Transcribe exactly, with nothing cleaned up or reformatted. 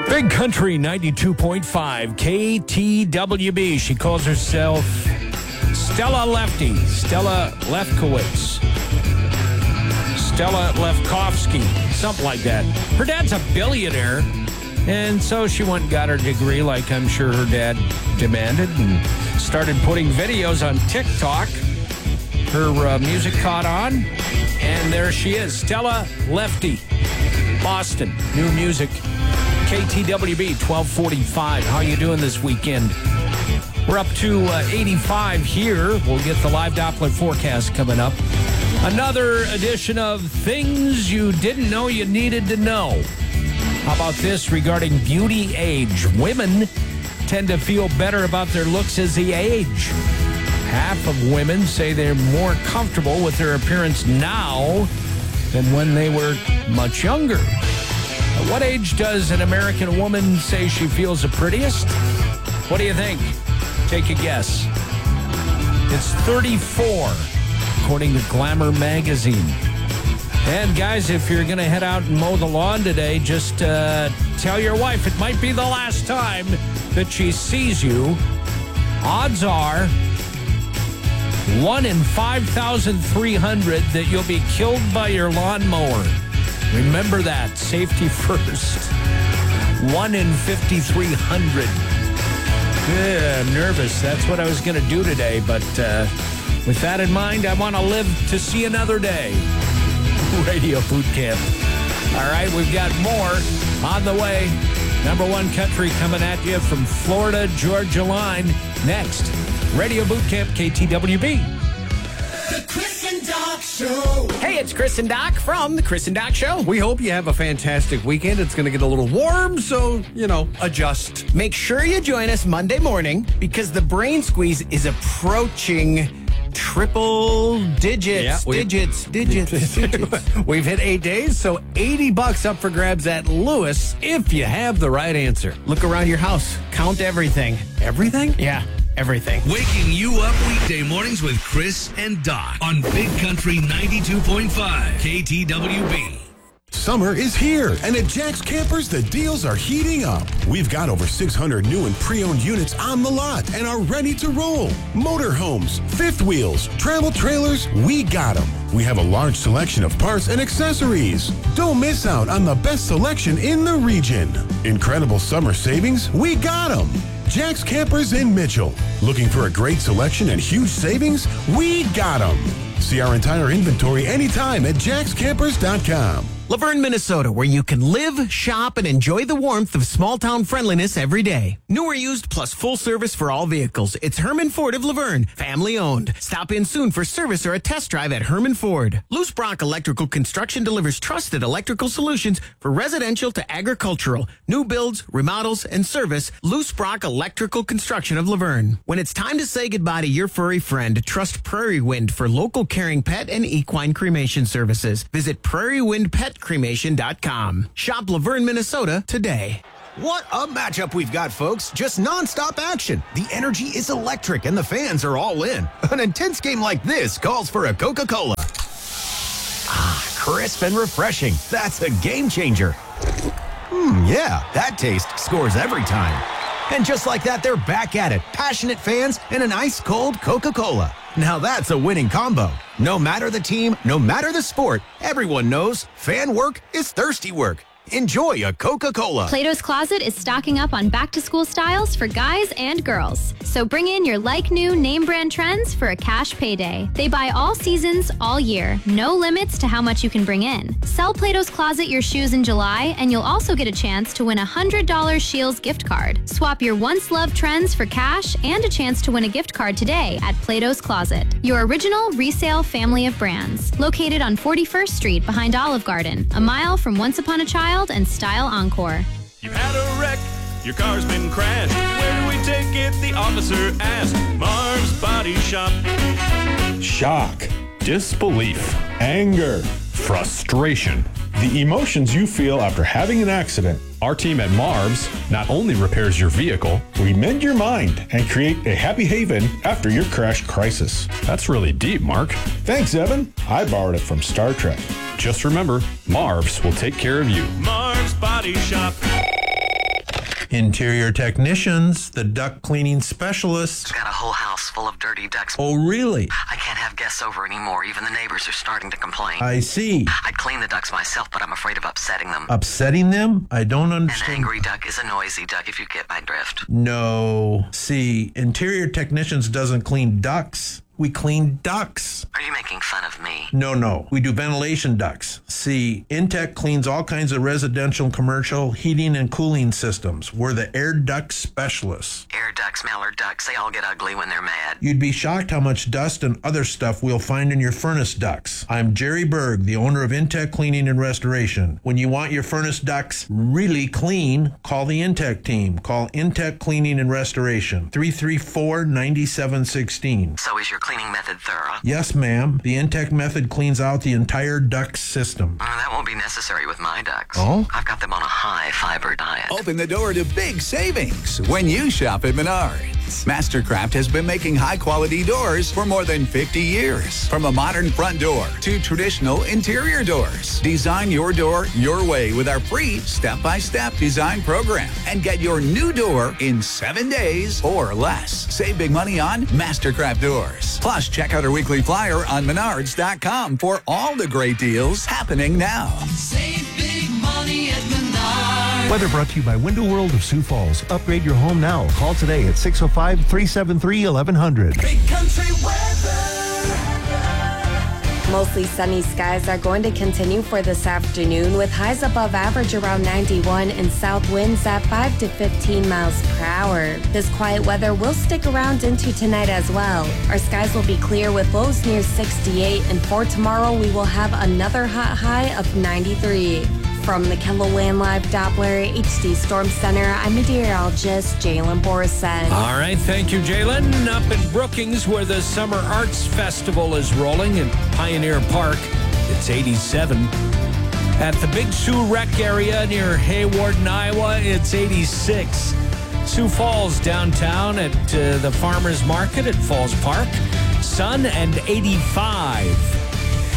Big Country ninety-two point five K T W B. She calls herself Stella Lefty, Stella Lefkowitz, Stella Lefkowski, something like that. Her dad's a billionaire, and so she went and got her degree like I'm sure her dad demanded and started putting videos on TikTok. Her uh, music caught on, and there she is, Stella Lefty, Boston, new music. K T W B twelve forty-five. How you doing this weekend? We're up to uh, eighty-five here. We'll get the live Doppler forecast coming up. Another edition of Things You Didn't Know You Needed to Know. How about this regarding beauty age? Women tend to feel better about their looks as they age. Half of women say they're more comfortable with their appearance now than when they were much younger. At what age does an American woman say she feels the prettiest? What do you think? Take a guess. It's thirty-four, according to Glamour magazine. And guys, if you're going to head out and mow the lawn today, just uh, tell your wife it might be the last time that she sees you. Odds are one in five thousand three hundred that you'll be killed by your lawnmower. Remember that. Safety first. One in fifty-three hundred. Yeah, I'm nervous. That's what I was going to do today. But uh, with that in mind, I want to live to see another day. Radio Boot Camp. All right, we've got more on the way. Number one country coming at you from Florida Georgia line. Next, Radio Boot Camp, K T W B. The Chris and Doc Show. Hey, it's Chris and Doc from The Chris and Doc Show. We hope you have a fantastic weekend. It's going to get a little warm, so, you know, adjust. Make sure you join us Monday morning because the Brain Squeeze is approaching triple digits. Yeah, we- digits, digits, digits. We've hit eight days, so eighty bucks up for grabs at Lewis if you have the right answer. Look around your house. Count everything. Everything? Yeah, everything. Waking you up weekday mornings with Chris and Doc on Big Country ninety-two point five K T W B. Summer is here, and at Jack's Campers, the deals are heating up. We've got over six hundred new and pre-owned units on the lot and are ready to roll. Motorhomes, fifth wheels, travel trailers, we got them. We have a large selection of parts and accessories. Don't miss out on the best selection in the region. Incredible summer savings, we got them. Jack's Campers in Mitchell. Looking for a great selection and huge savings? We got them. See our entire inventory anytime at jacks campers dot com. Laverne, Minnesota, where you can live, shop, and enjoy the warmth of small-town friendliness every day. New or used, plus full service for all vehicles. It's Herman Ford of Laverne, family-owned. Stop in soon for service or a test drive at Herman Ford. Loose Brock Electrical Construction delivers trusted electrical solutions for residential to agricultural, new builds, remodels, and service. Loose Brock Electrical Construction of Laverne. When it's time to say goodbye to your furry friend, trust Prairie Wind for local caring pet and equine cremation services. Visit prairie wind pet cremation dot com. Shop Laverne, Minnesota today. What a matchup we've got, folks. Just nonstop action. The energy is electric and the fans are all in. An intense game like this calls for a Coca-Cola. Ah, crisp and refreshing. That's a game changer. Hmm, yeah, that taste scores every time. And just like that, they're back at it. Passionate fans and an ice-cold Coca-Cola. Now that's a winning combo. No matter the team, no matter the sport, everyone knows fan work is thirsty work. Enjoy a Coca-Cola. Plato's Closet is stocking up on back-to-school styles for guys and girls. So bring in your like-new name-brand trends for a cash payday. They buy all seasons, all year. No limits to how much you can bring in. Sell Plato's Closet your shoes in July, and you'll also get a chance to win a one hundred dollars Scheels gift card. Swap your once-loved trends for cash and a chance to win a gift card today at Plato's Closet, your original resale family of brands. Located on forty-first Street behind Olive Garden, a mile from Once Upon a Child and Style Encore. You've had a wreck, your car's been crashed. Where do we take it? The officer asked. Marv's Body Shop. Shock, disbelief, anger, frustration. The emotions you feel after having an accident. Our team at Marv's not only repairs your vehicle, we mend your mind and create a happy haven after your crash crisis. That's really deep, Mark. Thanks, Evan. I borrowed it from Star Trek. Just remember, Marv's will take care of you. Marv's Body Shop. Interior technicians, the duct cleaning specialists. Got a whole house full of dirty ducts. Oh, really? I can't have guests over anymore. Even the neighbors are starting to complain. I see. I'd clean the ducts myself, but I'm afraid of upsetting them. Upsetting them? I don't understand. An angry duck is a noisy duck, if you get my drift. No. See, interior technicians doesn't clean ducts. We clean ducts. Are you making fun of me? No, no. We do ventilation ducts. See, Intech cleans all kinds of residential and commercial heating and cooling systems. We're the air duct specialists. Air ducts, mallard ducks, they all get ugly when they're mad. You'd be shocked how much dust and other stuff we'll find in your furnace ducts. I'm Jerry Berg, the owner of Intech Cleaning and Restoration. When you want your furnace ducts really clean, call the Intech team. Call Intech Cleaning and Restoration, three three four, nine seven one six. So is your cleaning method thorough? Yes, ma'am. The Intech method cleans out the entire duct system. Uh, that won't be necessary with my ducts. Oh? I've got them on a high fiber diet. Open the door to big savings when you shop at Menards. Mastercraft has been making high-quality doors for more than fifty years. From a modern front door to traditional interior doors. Design your door your way with our free step-by-step design program and get your new door in seven days or less. Save big money on Mastercraft doors. Plus, check out our weekly flyer on menards dot com for all the great deals happening now. Save big money at Menards. Weather brought to you by Window World of Sioux Falls. Upgrade your home now. Call today at six oh five, three seven three, eleven hundred. Big country weather. Mostly sunny skies are going to continue for this afternoon with highs above average around ninety-one and south winds at five to fifteen miles per hour. This quiet weather will stick around into tonight as well. Our skies will be clear with lows near sixty-eight, and for tomorrow we will have another hot high of ninety-three. From the KELOWAN Live Doppler H D Storm Center, I'm meteorologist Jalen Borison. All right, thank you, Jalen. Up in Brookings, where the Summer Arts Festival is rolling in Pioneer Park, it's eighty-seven. At the Big Sioux Rec area near Hayward, Iowa, it's eighty-six. Sioux Falls downtown at uh, the Farmers Market at Falls Park, sun and eighty-five.